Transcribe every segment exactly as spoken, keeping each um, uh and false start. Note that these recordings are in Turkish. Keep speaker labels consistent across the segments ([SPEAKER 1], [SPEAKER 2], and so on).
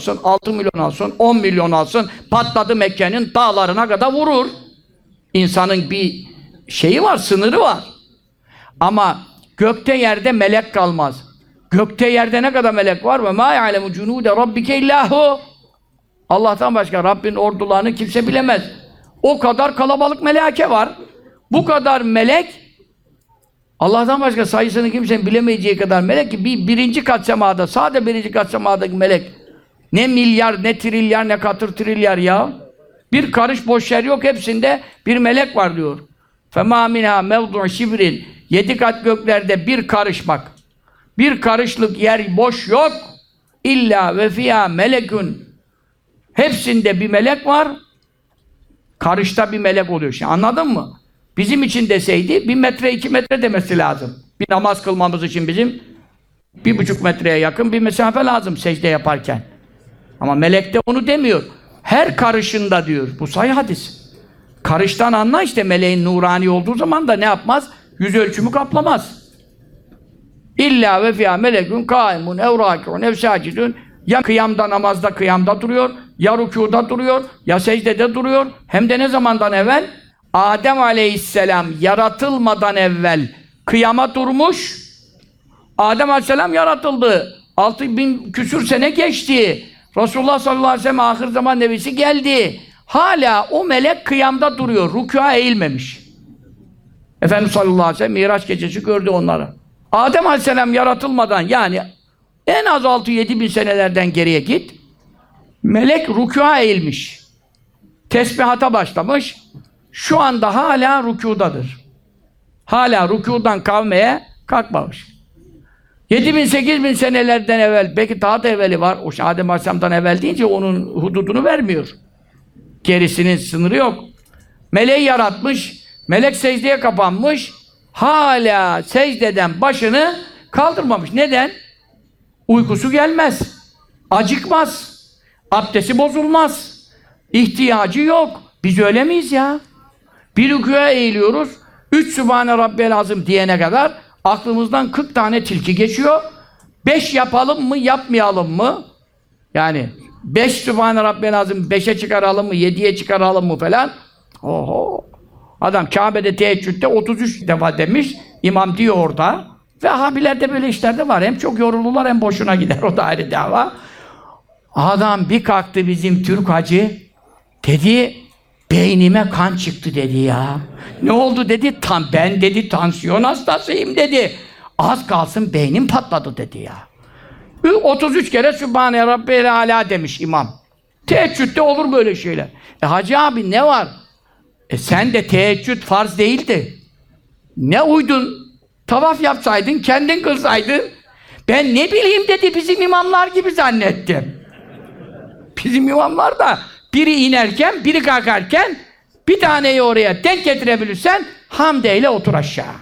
[SPEAKER 1] alsın, altı milyon alsın, on milyon alsın, patladı Mekke'nin dağlarına kadar vurur. İnsanın bir şeyi var, sınırı var. Ama gökte yerde melek kalmaz. Gökte yerde ne kadar melek var? Ve mâ ya'lemu cunûde rabbike illâhu. Allah'tan başka Rabbin ordularını kimse bilemez. O kadar kalabalık meleke var. Bu kadar melek, Allah'tan başka sayısını kimsenin bilemeyeceği kadar melek ki bir birinci kat semada, sadece birinci kat semadaki melek ne milyar, ne trilyar, ne katır trilyar ya. Bir karış boş yer yok, hepsinde bir melek var diyor. فَمَا مِنْهَا مَوْضُعْ شِبْرٍ. Yedi kat göklerde bir karış bak. Bir karışlık yer boş yok. İlla ve fiyâ melekün. Hepsinde bir melek var. Karışta bir melek oluyor. Şimdi anladın mı? Bizim için deseydi bir metre, iki metre demesi lazım. Bir namaz kılmamız için bizim bir buçuk metreye yakın bir mesafe lazım secde yaparken. Ama melek de onu demiyor. Her karışında diyor. Bu sahih hadis. Karıştan anla işte, meleğin nurani olduğu zaman da ne yapmaz? Yüz ölçümü kaplamaz. İlla ve fiyâ melekün kâimun ev râki'un ev sâcidun. Ya kıyamda, namazda kıyamda duruyor, ya rükûda duruyor, ya secdede duruyor. Hem de ne zamandan evvel? Adem aleyhisselam yaratılmadan evvel kıyama durmuş. Adem aleyhisselam yaratıldı. Altı bin küsür sene geçti. Resulullah sallallahu aleyhi ve sellem ahir zaman nebisi geldi. Hala o melek kıyamda duruyor. Rükûa eğilmemiş. Efendimiz sallallahu aleyhi ve sellem Miraç gecesi gördü onları. Adem aleyhisselam yaratılmadan, yani en az altı yedi bin senelerden geriye git. Melek rükûa eğilmiş. Tesbihata başlamış. Şu anda hala rükûdadır. Hala rükûdan kavmeye kalkmamış. yedi bin sekiz bin senelerden evvel, belki daha da evveli var. O Adem Aleyhisselam'dan evvel deyince onun hududunu vermiyor. Gerisinin sınırı yok. Meleği yaratmış. Melek secdeye kapanmış. Hala secdeden başını kaldırmamış. Neden? Uykusu gelmez. Acıkmaz. Abdesti bozulmaz. İhtiyacı yok. Biz öyle miyiz ya? Bir rükûya eğiliyoruz. Üç Sübhane Rabbiyel Azim diyene kadar aklımızdan kırk tane tilki geçiyor. Beş yapalım mı, yapmayalım mı? Yani beş Sübhane Rabbiyel Azim beşe çıkaralım mı, yediye çıkaralım mı falan. Oho! Adam Kabe'de teheccüde otuz üç defa demiş. İmam diyor orada. Ve Vehhabilerde böyle işlerde var. Hem çok yorulurlar hem boşuna gider. O da ayrı dava. Adam bir kalktı bizim Türk hacı. Dedi, beynime kan çıktı dedi ya. Ne oldu dedi, tam ben dedi tansiyon hastasıyım dedi. Az kalsın beynim patladı dedi ya. otuz üç kere Sübhane Rabbiyel Alâ demiş imam. Teheccüde olur böyle şeyler. E hacı abi ne var? E sen de teheccüd farz değildi. Ne uydun? Tavaf yapsaydın, kendin kılsaydın. Ben ne bileyim dedi, bizim imamlar gibi zannettim. Bizim imamlar da biri inerken, biri kalkarken bir taneyi oraya denk getirebilirsen hamdeyle otur aşağı.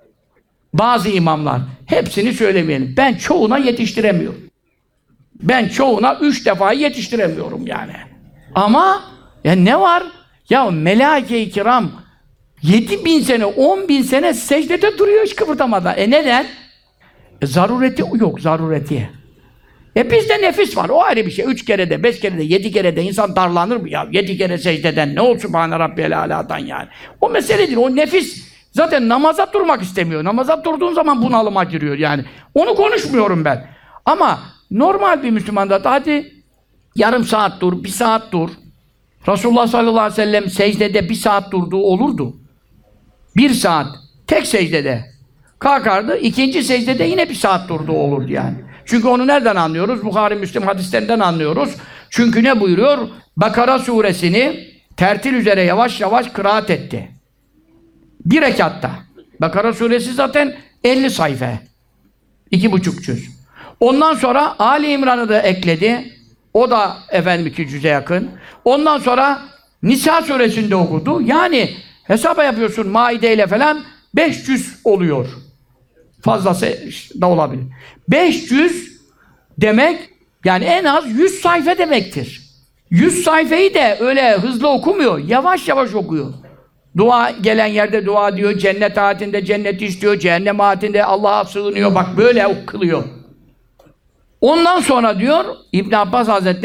[SPEAKER 1] Bazı imamlar, hepsini söylemeyelim. Ben çoğuna yetiştiremiyorum. Ben çoğuna üç defa yetiştiremiyorum yani. Ama ya ne var? Ya melaike-i kiram yedi bin sene, on bin sene secdede duruyor hiç kıpırdamadan. E neden? E, zarureti yok, zarureti. E bizde nefis var, o ayrı bir şey. Üç kere de, beş kere de, yedi kere de insan darlanır mı ya? Yedi kere secdeden ne olsun Sübhane Rabbiyel Alâ'dan yani. O meseledir, o nefis. Zaten namaza durmak istemiyor. Namaza durduğun zaman bunalıma giriyor yani. Onu konuşmuyorum ben. Ama normal bir Müslümanda da hadi yarım saat dur, bir saat dur. Resulullah sallallahu aleyhi ve sellem secdede bir saat durduğu olurdu. Bir saat, tek secdede kalkardı, ikinci secdede yine bir saat durduğu olurdu yani. Çünkü onu nereden anlıyoruz? Buhari, Müslim hadislerinden anlıyoruz. Çünkü ne buyuruyor? Bakara suresini tertil üzere yavaş yavaş kıraat etti. Bir rekatta. Bakara suresi zaten elli sayfa. İki buçuk cüz. Ondan sonra Ali İmran'ı da ekledi. O da efendim iki cüze yakın. Ondan sonra Nisa suresinde okudu. Yani hesaba yapıyorsun Maide ile falan beş yüz oluyor. Fazlası da olabilir. beş yüz demek yani en az yüz sayfa demektir. yüz sayfayı da öyle hızlı okumuyor. Yavaş yavaş okuyor. Dua gelen yerde dua diyor. Cennet ayetinde cenneti istiyor. Cehennem ayetinde Allah'a sığınıyor. Bak böyle kılıyor. Ondan sonra diyor İbn Abbas Hazretleri